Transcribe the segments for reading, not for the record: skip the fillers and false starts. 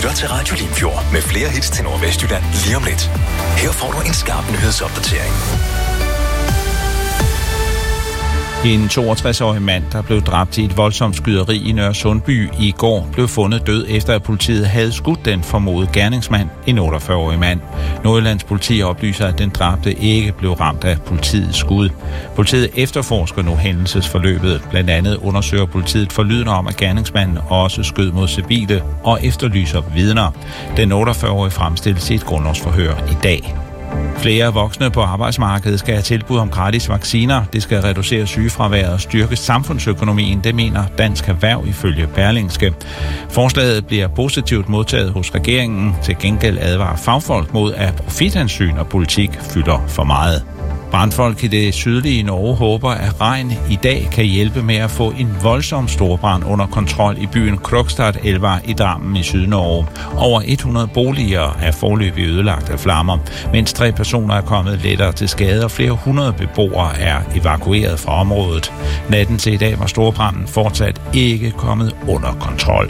lytter til Radio Limfjord med flere hits til Nordvestjylland lige om lidt. Her får du en skarp nyhedsopdatering. En 62-årig mand, der blev dræbt i et voldsomt skyderi i Nørre Sundby i går, blev fundet død efter at politiet havde skudt den formodede gerningsmand, en 48-årig mand. Nordjyllands politi oplyser, at den dræbte ikke blev ramt af politiets skud. Politiet efterforsker nu hændelsesforløbet. Blandt andet undersøger politiet forlydende om, at gerningsmanden også skød mod civile og efterlyser vidner. Den 48-årige fremstilles i et grundlovsforhør i dag. Flere voksne på arbejdsmarkedet skal have tilbud om gratis vacciner. Det skal reducere sygefraværet og styrke samfundsøkonomien, det mener Dansk Erhverv ifølge Berlingske. Forslaget bliver positivt modtaget hos regeringen. Til gengæld advarer fagfolk mod, at profithensyn og politik fylder for meget. Brandfolk i det sydlige Norge håber, at regn i dag kan hjælpe med at få en voldsom storbrand under kontrol i byen Krokstadelva i Drammen i Sydnorge. Over 100 boliger er foreløbig ødelagt af flammer, mens 3 personer er kommet lettere til skade, og flere hundrede beboere er evakueret fra området. Natten til i dag var storbranden fortsat ikke kommet under kontrol.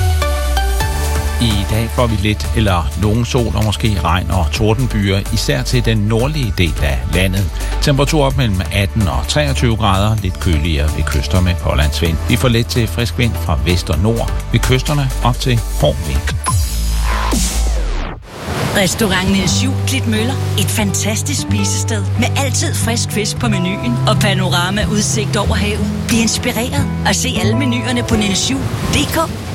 I dag får vi lidt eller nogen sol og måske regn og tordenbyer, især til den nordlige del af landet. Temperatur op mellem 18 og 23 grader, lidt køligere ved kyster med pålandsvind. Vi får let til frisk vind fra vest og nord, ved kysterne op til hård vind. Restaurant Niels Juel Klitmøller. Et fantastisk spisested med altid frisk fisk på menuen og panorama udsigt over havet. Bliv inspireret og se alle menuerne på nielsjuel.dk.